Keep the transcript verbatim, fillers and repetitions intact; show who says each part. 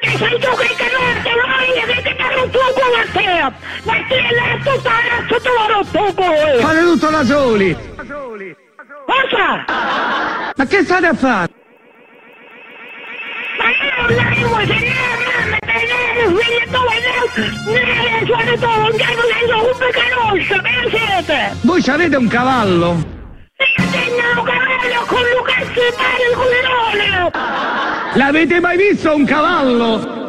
Speaker 1: Perché sei tu che cagate, voi che ti ha rotto il culo a te! Ma ti è tutta la tu l'ha rotto il culo!
Speaker 2: Fate tutto da soli!
Speaker 1: Cosa?
Speaker 2: Ma che state a fare?
Speaker 1: Ma io non la vuoi tenere, ma tenere, figlio tu, ne suono tu, un capo che io un peccanoso, che siete?
Speaker 2: Voi avete un cavallo?
Speaker 1: Io tengo un cavallo con Lucas e Mario Culerone!
Speaker 2: L'avete mai visto un cavallo?